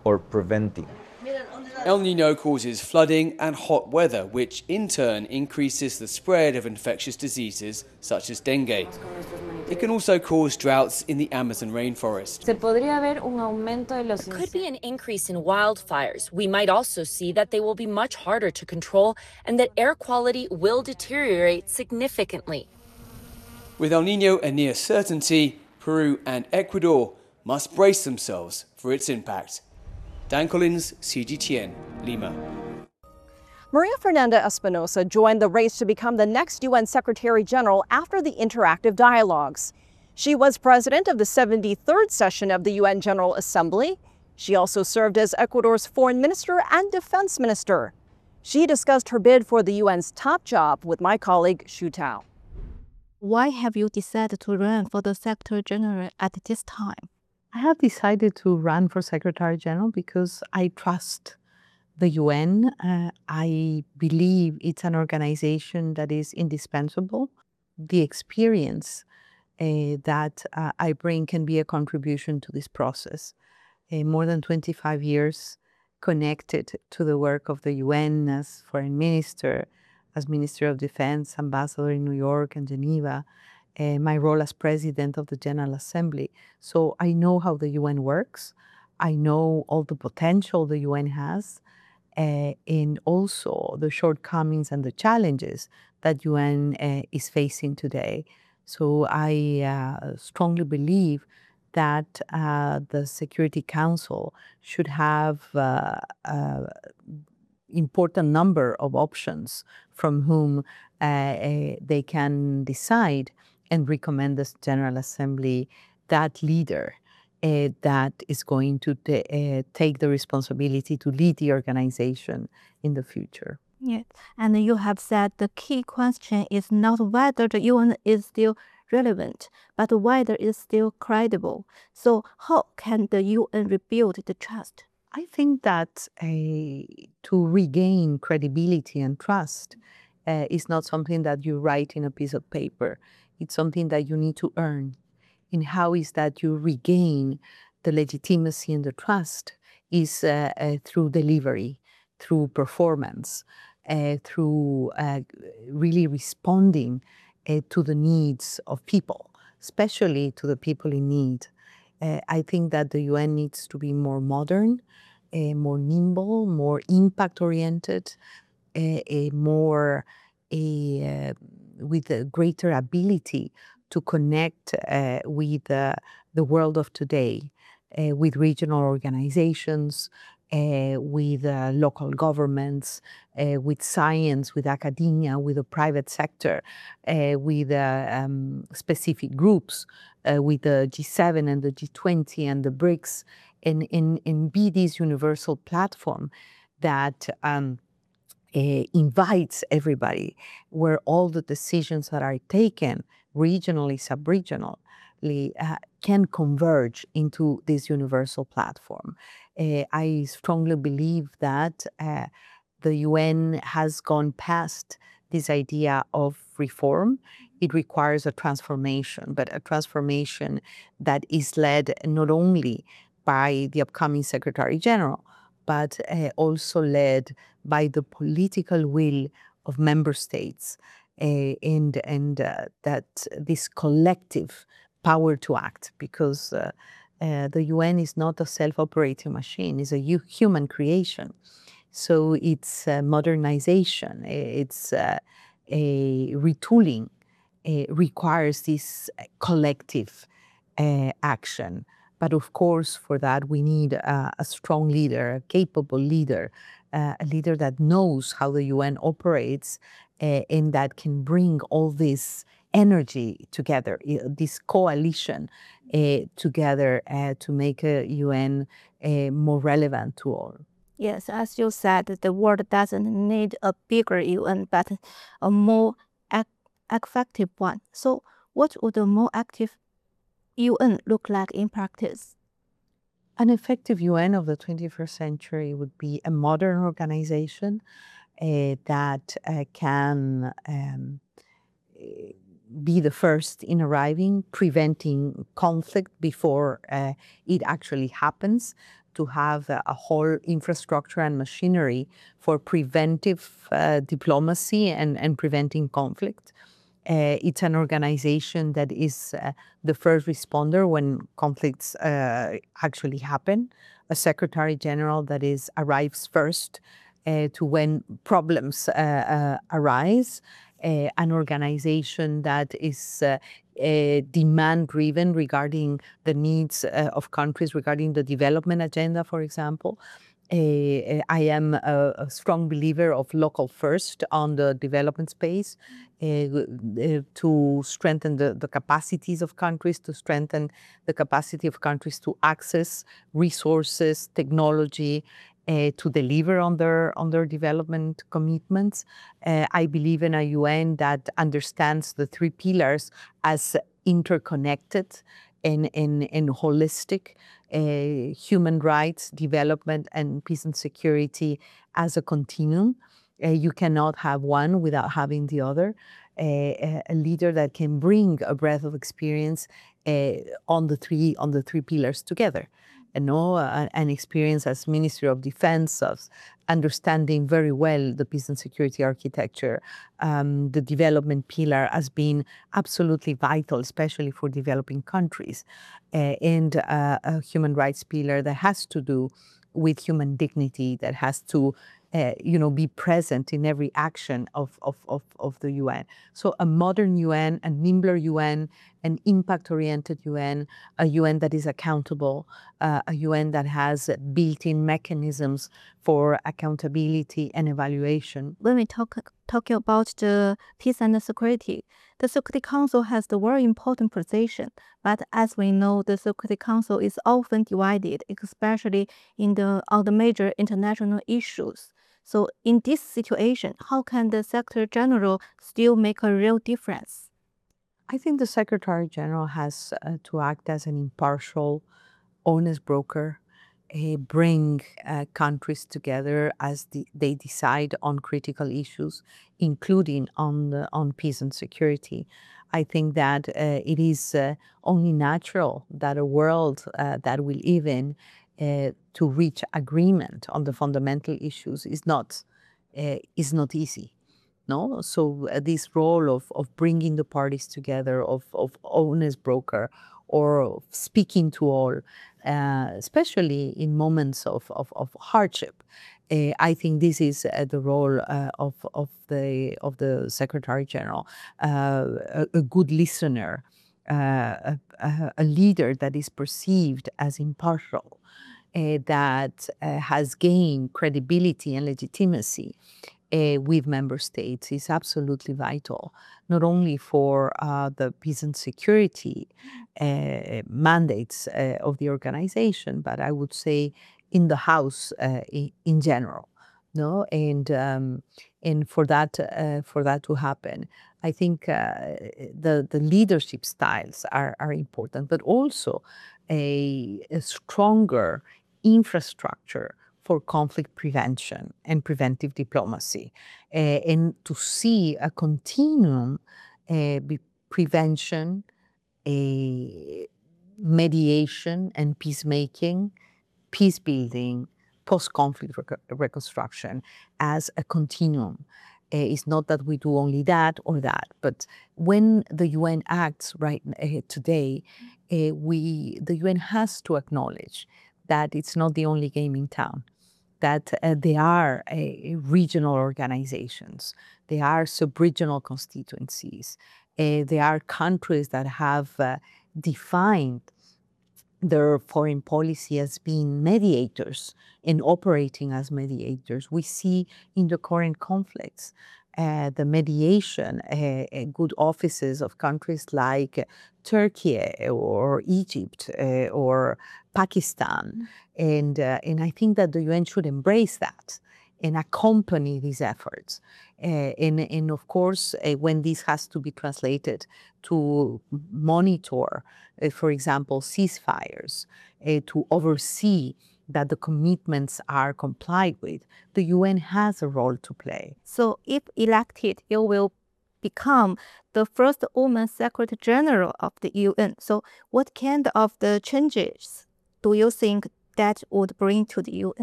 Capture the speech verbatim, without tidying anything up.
or preventing. El Nino causes flooding and hot weather, which in turn increases the spread of infectious diseases such as dengue. It can also cause droughts in the Amazon rainforest. There could be an increase in wildfires. We might also see that they will be much harder to control and that air quality will deteriorate significantly. With El Nino a near certainty, Peru and Ecuador must brace themselves for its impact. Dan Collins, C G T N, Lima. Maria Fernanda Espinosa joined the race to become the next U N Secretary General after the interactive dialogues. She was president of the seventy-third session of the U N General Assembly. She also served as Ecuador's foreign minister and defense minister. She discussed her bid for the U N's top job with my colleague Xu Tao. Why have you decided to run for the Secretary General at this time? I have decided to run for Secretary General because I trust the U N. Uh, I believe it's an organization that is indispensable. The experience uh, that uh, I bring can be a contribution to this process. Uh, more than twenty-five years connected to the work of the U N as Foreign Minister, as Minister of Defense, Ambassador in New York and Geneva, Uh, my role as president of the General Assembly. So I know how the U N works. I know all the potential the U N has, uh, and also the shortcomings and the challenges that U N uh, is facing today. So I uh, strongly believe that uh, the Security Council should have uh, uh, important number of options from whom uh, uh, they can decide and recommend the General Assembly that leader uh, that is going to uh, take the responsibility to lead the organization in the future. Yes, and you have said the key question is not whether the U N is still relevant, but whether it's still credible. So how can the U N rebuild the trust? I think that uh, to regain credibility and trust uh, is not something that you write in a piece of paper. It's something that you need to earn. And how is that you regain the legitimacy and the trust is uh, uh, through delivery, through performance, uh, through uh, really responding uh, to the needs of people, especially to the people in need. Uh, I think that the U N needs to be more modern, uh, more nimble, more impact-oriented, uh, a more a, uh, with a greater ability to connect uh, with uh, the world of today, uh, with regional organizations, uh, with uh, local governments, uh, with science, with academia, with the private sector, uh, with uh, um, specific groups, uh, with the G seven and the G twenty and the BRICS, and, and, and be this universal platform that um, Uh, invites everybody, where all the decisions that are taken regionally, sub-regionally, uh, can converge into this universal platform. Uh, I strongly believe that uh, the U N has gone past this idea of reform. It requires a transformation, but a transformation that is led not only by the upcoming Secretary General, but uh, also led by the political will of member states uh, and, and uh, that this collective power to act, because uh, uh, the U N is not a self-operating machine, it's a human creation. So it's uh, modernization, it's uh, a retooling, it requires this collective uh, action. But of course, for that, we need uh, a strong leader, a capable leader, uh, a leader that knows how the U N operates uh, and that can bring all this energy together, this coalition uh, together uh, to make a U N uh, more relevant to all. Yes, as you said, the world doesn't need a bigger U N, but a more ac effective one. So what would a more active U N look like in practice? An effective U N of the twenty-first century would be a modern organization uh, that uh, can um, be the first in arriving, preventing conflict before uh, it actually happens, to have a, a whole infrastructure and machinery for preventive uh, diplomacy and, and preventing conflict. Uh, it's an organization that is uh, the first responder when conflicts uh, actually happen. A secretary general that is arrives first uh, to when problems uh, uh, arise. Uh, an organization that is uh, uh, demand-driven regarding the needs uh, of countries, regarding the development agenda, for example. Uh, I am a, a strong believer of local first on the development space uh, uh, to strengthen the, the capacities of countries, to strengthen the capacity of countries to access resources, technology, uh, to deliver on their, on their development commitments. Uh, I believe in a U N that understands the three pillars as interconnected and, and, and holistic. Uh, human rights, development, and peace and security as a continuum. Uh, you cannot have one without having the other. Uh, a leader that can bring a breadth of experience uh, on the three on the three pillars together. And know uh, an experience as Ministry of Defense of understanding very well the peace and security architecture, um, the development pillar as being absolutely vital, especially for developing countries, uh, and uh, a human rights pillar that has to do with human dignity, that has to uh, you know, be present in every action of, of, of, of the U N. So a modern U N, a nimbler U N, an impact-oriented U N, a U N that is accountable, uh, a U N that has built-in mechanisms for accountability and evaluation. When we talk talking about the peace and the security, the Security Council has the very important position. But as we know, the Security Council is often divided, especially in the on the major international issues. So in this situation, how can the Secretary General still make a real difference? I think the Secretary General has uh, to act as an impartial, honest broker, uh, bring uh, countries together as the, they decide on critical issues, including on, the, on peace and security. I think that uh, it is uh, only natural that a world uh, that we live in uh, to reach agreement on the fundamental issues is not, uh, is not easy. No, so uh, this role of, of bringing the parties together, of, of honest broker, or of speaking to all, uh, especially in moments of, of, of hardship, uh, I think this is uh, the role uh, of, of, the, of the Secretary General, uh, a, a good listener, uh, a, a leader that is perceived as impartial, uh, that uh, has gained credibility and legitimacy Uh, with member states is absolutely vital, not only for uh, the peace and security uh, mandates uh, of the organization, but I would say in the House uh, in, in general. No, and um, and for that uh, for that to happen, I think uh, the the leadership styles are are important, but also a, a stronger infrastructure for conflict prevention and preventive diplomacy, uh, and to see a continuum uh, be prevention, a mediation and peacemaking, peace building, post-conflict rec reconstruction as a continuum. Uh, it's not that we do only that or that, but when the U N acts right uh, today, uh, we the U N has to acknowledge that it's not the only game in town, that uh, they are uh, regional organizations, they are sub-regional constituencies, uh, they are countries that have uh, defined their foreign policy as being mediators and operating as mediators. We see in the current conflicts uh, the mediation, uh, uh, good offices of countries like Turkey or Egypt uh, or Pakistan. And, uh, and I think that the U N should embrace that and accompany these efforts. Uh, and, and of course, uh, when this has to be translated to monitor, uh, for example, ceasefires, uh, to oversee that the commitments are complied with, the U N has a role to play. So if elected, you will become the first woman Secretary General of the U N. So what kind of the changes do you think that would bring to the U N.